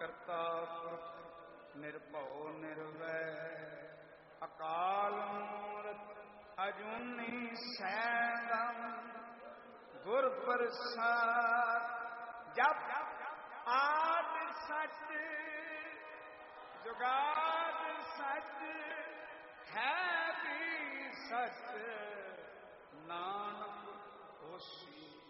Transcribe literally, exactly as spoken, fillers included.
ਕਰਤਾ ਪੁਰਖ ਨਿਰਭਉ ਨਿਰਵੈਰ ਅਕਾਲ ਮੂਰਤ ਅਜੂਨੀ ਸੈਭੰ ਗੁਰ ਪ੍ਰਸਾਦ। ਜਪ ਆਦਿ ਸਚ ਜੁਗਾਦ ਸਚ ਹੈ ਵੀ ਸਚ ਨਾਨਕ ਹੋਸੀ